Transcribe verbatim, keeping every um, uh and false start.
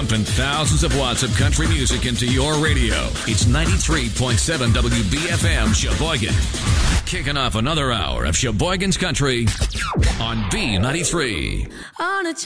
Pumping thousands of watts of country music into your radio. It's ninety-three point seven W B F M Sheboygan. Kicking off another hour of Sheboygan's Country on B ninety-three. On a